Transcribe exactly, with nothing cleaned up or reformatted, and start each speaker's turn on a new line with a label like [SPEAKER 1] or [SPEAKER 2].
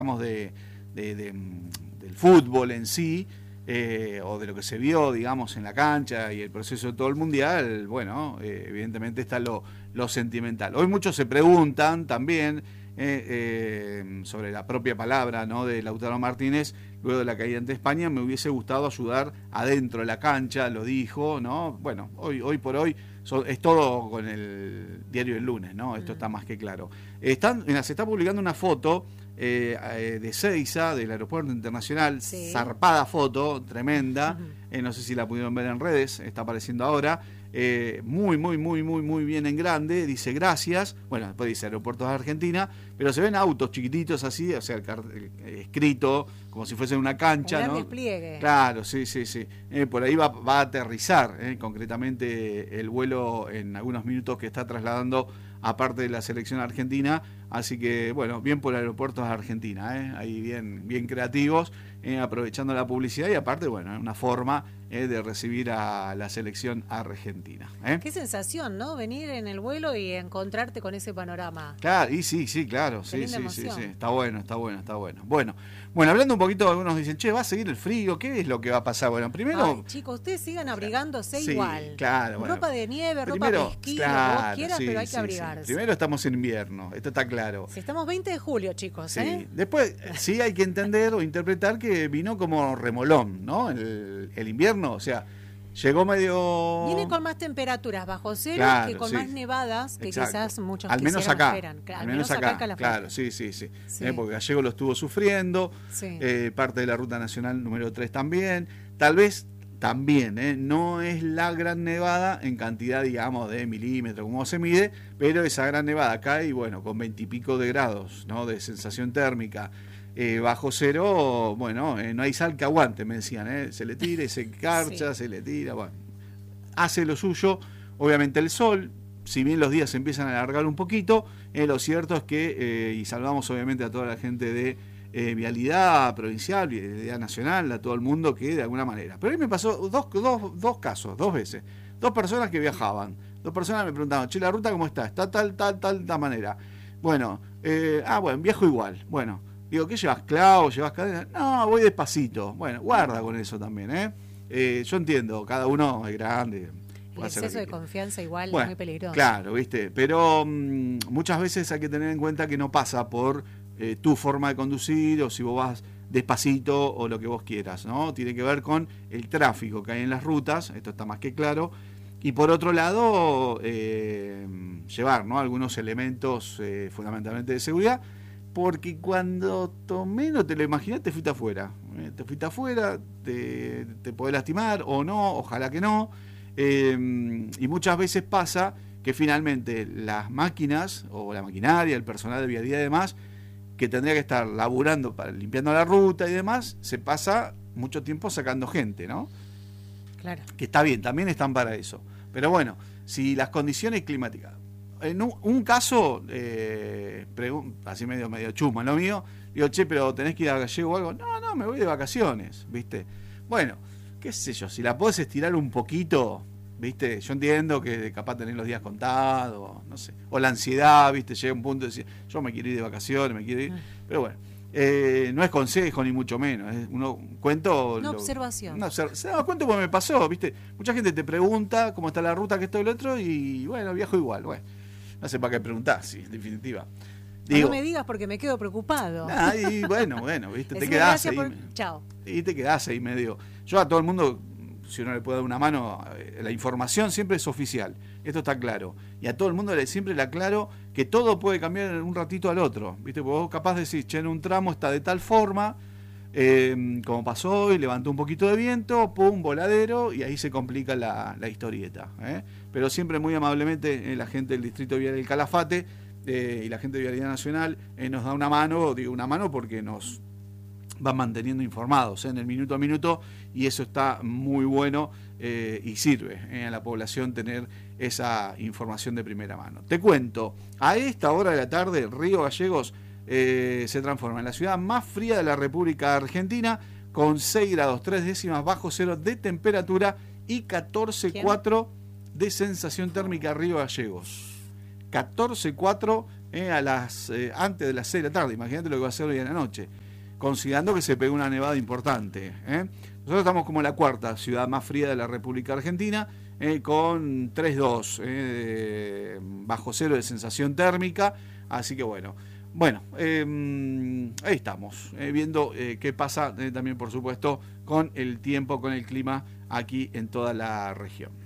[SPEAKER 1] de, de, de, del fútbol en sí, eh, o de lo que se vio, digamos, en la cancha y el proceso de todo el mundial, bueno, eh, evidentemente está lo, lo sentimental. Hoy muchos se preguntan también eh, eh, sobre la propia palabra, ¿no?, de Lautaro Martínez. Luego de la caída ante España, me hubiese gustado ayudar adentro de la cancha, lo dijo, ¿no? Bueno, hoy, hoy por hoy so, es todo con el diario del lunes, ¿no? Esto está más que claro. Están, se está publicando una foto eh, de Seiza, del aeropuerto internacional, sí. Zarpada foto, tremenda, uh-huh. eh, no sé si la pudieron ver en redes, está apareciendo ahora, eh, muy, muy, muy, muy, muy bien en grande, dice gracias, bueno, después dice aeropuertos de Argentina, pero se ven autos chiquititos así, o sea, el, el, el escrito como si fuese una cancha, un gran, ¿no?,
[SPEAKER 2] despliegue.
[SPEAKER 1] Claro, sí, sí, sí. Eh, por ahí va, va a aterrizar, eh, concretamente el vuelo en algunos minutos que está trasladando a parte de la selección argentina, así que, bueno, bien por aeropuertos de Argentina, eh, ahí bien, bien creativos, eh, aprovechando la publicidad y aparte, bueno, una forma eh, de recibir a la selección argentina. Eh.
[SPEAKER 2] Qué sensación, ¿no? Venir en el vuelo y encontrarte con ese panorama.
[SPEAKER 1] Claro, y sí, sí, claro, sí, sí, sí, sí, está bueno, está bueno, está bueno. Bueno, bueno, hablando un poquito, algunos dicen, che, ¿va a seguir el frío? ¿Qué es lo que va a pasar? Bueno, primero...
[SPEAKER 2] Ay, chicos, ustedes sigan abrigándose
[SPEAKER 1] sí,
[SPEAKER 2] igual.
[SPEAKER 1] Claro, bueno.
[SPEAKER 2] Ropa de nieve,
[SPEAKER 1] primero,
[SPEAKER 2] ropa de esquí,
[SPEAKER 1] claro,
[SPEAKER 2] lo que vos quieras,
[SPEAKER 1] sí,
[SPEAKER 2] pero hay que
[SPEAKER 1] sí,
[SPEAKER 2] abrigarse.
[SPEAKER 1] Sí. Primero estamos en invierno, esto está claro.
[SPEAKER 2] Si estamos veinte de julio, chicos,
[SPEAKER 1] sí.
[SPEAKER 2] ¿eh?
[SPEAKER 1] Después, sí hay que entender o interpretar que vino como remolón, ¿no? El, el invierno, o sea... Llegó medio...
[SPEAKER 2] Viene con más temperaturas bajo cero, claro, que con sí. más nevadas que
[SPEAKER 1] Exacto.
[SPEAKER 2] Quizás muchos
[SPEAKER 1] al menos acá,
[SPEAKER 2] esperan. Claro,
[SPEAKER 1] al menos acá, acá claro, sí, sí, sí. sí. Eh, porque Gallego lo estuvo sufriendo, sí. eh, parte de la Ruta Nacional número tres también. Tal vez también, eh, no es la gran nevada en cantidad, digamos, de milímetros, como se mide, pero esa gran nevada cae y bueno, con veintipico de grados, ¿no?, de sensación térmica. Eh, bajo cero, bueno, eh, no hay sal que aguante, me decían, eh, se le tira y se carcha, sí. se le tira, bueno, hace lo suyo. Obviamente el sol, si bien los días se empiezan a alargar un poquito, eh, lo cierto es que, eh, y saludamos obviamente a toda la gente de eh, Vialidad Provincial, Vialidad Nacional, a todo el mundo que de alguna manera, pero ahí me pasó dos, dos, dos casos, dos veces, dos personas que viajaban, dos personas me preguntaban, che, la ruta cómo está, está tal, tal, tal, tal manera, bueno, eh, ah, bueno, viajo igual, bueno, digo, ¿qué llevas? ¿Clavo? ¿Llevas cadena? No, voy despacito. Bueno, guarda con eso también, ¿eh? eh yo entiendo, cada uno es grande.
[SPEAKER 2] El exceso de confianza igual
[SPEAKER 1] bueno,
[SPEAKER 2] es muy peligroso.
[SPEAKER 1] Claro, ¿viste? Pero mmm, muchas veces hay que tener en cuenta que no pasa por eh, tu forma de conducir o si vos vas despacito o lo que vos quieras, ¿no? Tiene que ver con el tráfico que hay en las rutas, esto está más que claro. Y por otro lado, eh, llevar, ¿no?, algunos elementos eh, fundamentalmente de seguridad. Porque cuando tomé, no te lo imaginás, te fuiste afuera. Eh, te fuiste afuera, te, te podés lastimar o no, ojalá que no. Eh, y muchas veces pasa que finalmente las máquinas o la maquinaria, el personal de vialidad y demás, que tendría que estar laburando, para, limpiando la ruta y demás, se pasa mucho tiempo sacando gente, ¿no?
[SPEAKER 2] Claro.
[SPEAKER 1] Que está bien, también están para eso. Pero bueno, si las condiciones climáticas... En un, un caso, eh, así medio medio chuma lo mío, digo, che, pero tenés que ir a Gallego o algo. No, no, me voy de vacaciones, ¿viste? Bueno, qué sé yo, si la podés estirar un poquito, ¿viste? Yo entiendo que capaz tenés los días contados, no sé. O la ansiedad, ¿viste? Llega un punto de decir, yo me quiero ir de vacaciones, me quiero ir. Pero bueno, eh, no es consejo ni mucho menos. Es uno, cuento...
[SPEAKER 2] Una
[SPEAKER 1] lo,
[SPEAKER 2] observación.
[SPEAKER 1] Una observación. No, cuento porque me pasó, ¿viste? Mucha gente te pregunta cómo está la ruta, que esto y lo otro, y bueno, viajo igual, bueno. No sé para qué preguntás, sí, en definitiva.
[SPEAKER 2] Digo, no me digas porque me quedo preocupado.
[SPEAKER 1] Nah, y bueno, bueno, ¿viste? Te quedás ahí.
[SPEAKER 2] Por... Chao.
[SPEAKER 1] Y te quedás ahí medio. Yo a todo el mundo, si uno le puede dar una mano, la información siempre es oficial. Esto está claro. Y a todo el mundo le, siempre le aclaro que todo puede cambiar en un ratito al otro. ¿Viste? Porque vos capaz de decir, che, en un tramo está de tal forma, eh, como pasó hoy, levantó un poquito de viento, pum, voladero, y ahí se complica la, la historieta, ¿eh? Pero siempre muy amablemente eh, la gente del Distrito Vial del Calafate eh, y la gente de Vialidad Nacional eh, nos da una mano, digo una mano porque nos van manteniendo informados eh, en el minuto a minuto, y eso está muy bueno eh, y sirve eh, a la población tener esa información de primera mano. Te cuento, a esta hora de la tarde Río Gallegos eh, se transforma en la ciudad más fría de la República Argentina, con seis grados tres décimas bajo cero de temperatura y catorce coma cuatro de sensación térmica. Río Gallegos, catorce coma cuatro eh, a las eh, antes de las seis de la tarde. Imagínate lo que va a ser hoy en la noche, considerando que se pegó una nevada importante. ¿eh? Nosotros estamos como la cuarta ciudad más fría de la República Argentina, eh, con tres dos, eh, bajo cero de sensación térmica, así que bueno. Bueno, eh, ahí estamos, eh, viendo eh, qué pasa eh, también, por supuesto, con el tiempo, con el clima aquí en toda la región.